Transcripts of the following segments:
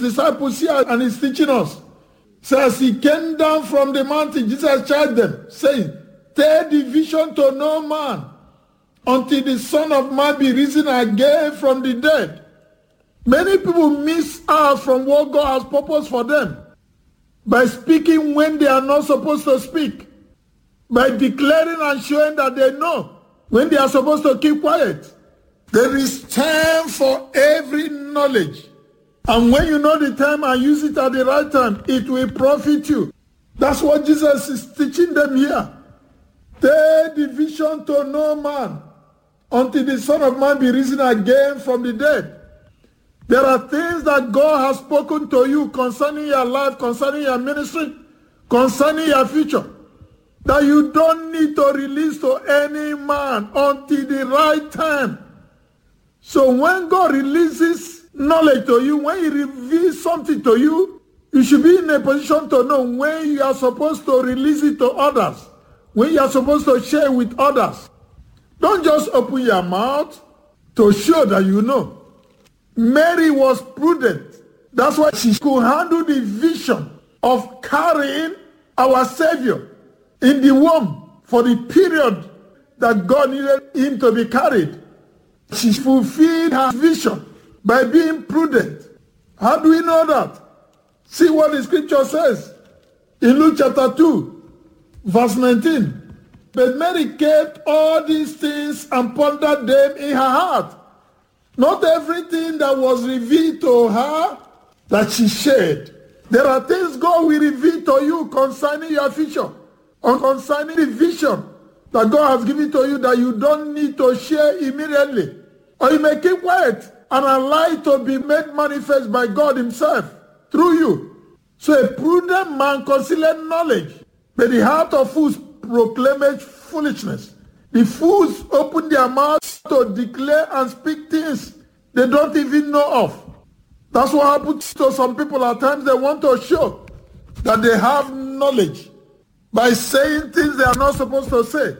disciples here and he's teaching us. So as he came down from the mountain, Jesus charged them, saying, "Tell the vision to no man until the Son of Man be risen again from the dead." Many people miss out from what God has purposed for them by speaking when they are not supposed to speak, by declaring and showing that they know when they are supposed to keep quiet. There is time for every knowledge. And when you know the time and use it at the right time, it will profit you. That's what Jesus is teaching them here. Tell the vision to no man until the Son of Man be risen again from the dead. There are things that God has spoken to you concerning your life, concerning your ministry, concerning your future, that you don't need to release to any man until the right time. So when God releases knowledge to you, when he reveals something to you, you should be in a position to know when you are supposed to release it to others, when you are supposed to share with others. Don't just open your mouth to show that you know. Mary was prudent. That's why she could handle the vision of carrying our Savior in the womb for the period that God needed him to be carried. She fulfilled her vision by being prudent. How do we know that? See what the scripture says in Luke chapter 2, verse 19. But Mary kept all these things and pondered them in her heart. Not everything that was revealed to her that she shared. There are things God will reveal to you concerning your future, or concerning the vision that God has given to you that you don't need to share immediately. Or you may keep quiet and allow it to be made manifest by God himself through you. So a prudent man concealeth knowledge, but the heart of fools proclaimeth foolishness. The fools open their mouths to declare and speak things they don't even know of. That's what happens to some people. At times they want to show that they have knowledge by saying things they are not supposed to say.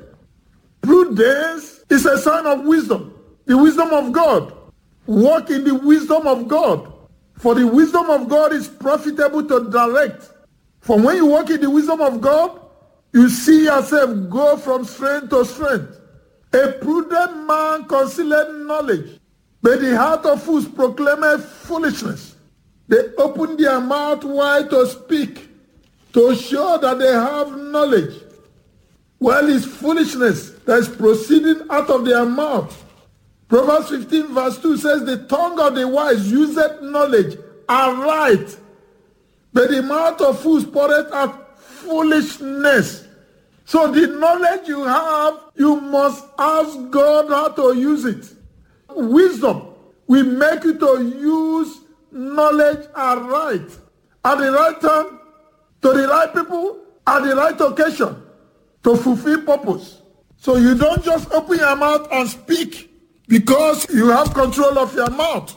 Prudence is a sign of wisdom, the wisdom of God. Walk in the wisdom of God. For the wisdom of God is profitable to direct. For when you walk in the wisdom of God, you see yourself go from strength to strength. A prudent man concealeth knowledge, but the heart of fools proclaimeth foolishness. They open their mouth wide to speak, to show that they have knowledge, while it's foolishness that is proceeding out of their mouth. Proverbs 15 verse 2 says, "The tongue of the wise useth knowledge aright, but the mouth of fools poureth out foolishness." So the knowledge you have, you must ask God how to use it. Wisdom will make you to use knowledge aright, at the right time, to the right people, at the right occasion, to fulfill purpose. So you don't just open your mouth and speak because you have control of your mouth.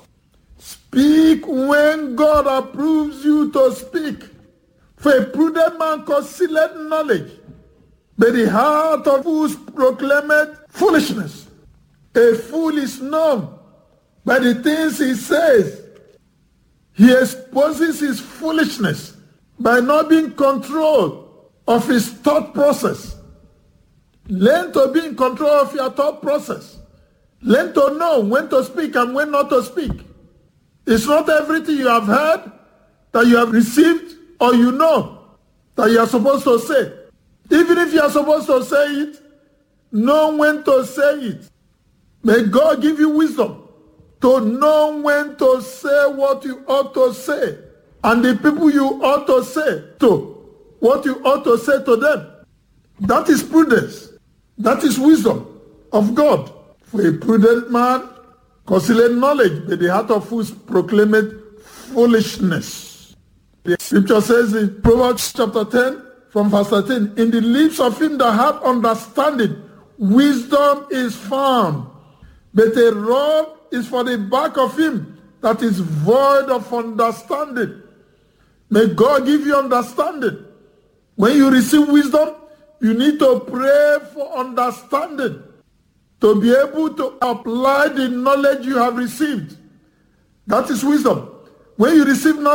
Speak when God approves you to speak. For a prudent man concealeth knowledge, but the heart of fools proclaimeth foolishness. A fool is known by the things he says. He exposes his foolishness by not being controlled of his thought process. Learn to be in control of your thought process. Learn to know when to speak and when not to speak. It's not everything you have heard that you have received or you know that you are supposed to say. Even if you are supposed to say it, know when to say it. May God give you wisdom to know when to say what you ought to say, and the people you ought to say to, what you ought to say to them. That is prudence. That is wisdom of God. For a prudent man concealeth knowledge, but the heart of fools proclaimeth foolishness. The scripture says in Proverbs chapter 10, from verse 13, "In the lips of him that hath understanding, wisdom is found, but a rod is for the back of him that is void of understanding." May God give you understanding. When you receive wisdom, you need to pray for understanding, to be able to apply the knowledge you have received. That is wisdom. When you receive knowledge,